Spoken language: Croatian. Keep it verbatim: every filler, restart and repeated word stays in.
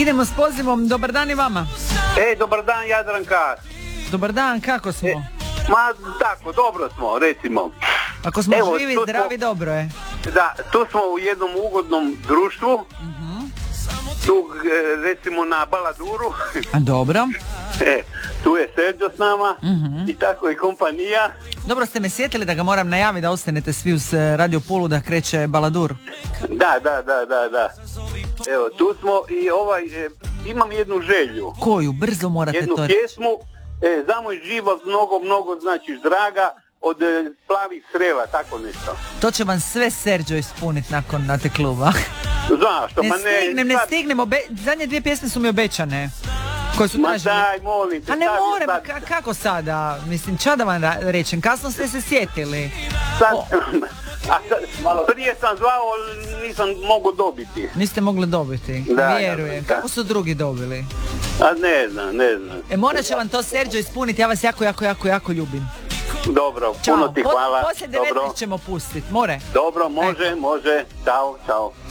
Idemo s pozivom, dobar dan i vama. E, dobar dan Jadranka. Dobar dan, kako smo? E, ma tako, dobro smo, recimo. Ako smo Evo, živi, tu zdravi, smo, dobro je. Da, tu smo u jednom ugodnom društvu. Uh-huh. Tu, recimo, na Baladuru. A dobro. E, tu je Serđo s nama uh-huh. i tako i kompanija. Dobro ste me sjetili da ga moram najaviti da ostanete svi uz Radio Pulu da kreće Baladur. Da, da, da, da, da. Evo, tu smo i ovaj, e, imam jednu želju. Koju? Brzo morate jednu to reći. Jednu pjesmu, e, za moj život mnogo, mnogo značiš draga, od e, Plavih Srela, tako nešto. To će vam sve Serđo ispuniti nakon na te kluba. Zašto? Ne Ma ne, stignem, ne sad... stignem, obe... zadnje dvije pjesme su mi obećane. Koje su Ma tražili. daj, molim te. A ne moram, sad... K- kako sada? Mislim, ča da vam ra- rečem, kasno ste se sjetili. Sad, a sad, prije sam zvao, nisam mogao dobiti. Niste mogli dobiti, da, vjerujem. Da. Kako su drugi dobili? A ne znam, ne znam. E, morat će vam to Serđo ispuniti, ja vas jako, jako, jako, jako ljubim. Dobro, Ćao. puno ti hvala. Po, poslije devetnaest ćemo pustiti, more. Dobro, može, Ajde. može. Ćao, čao.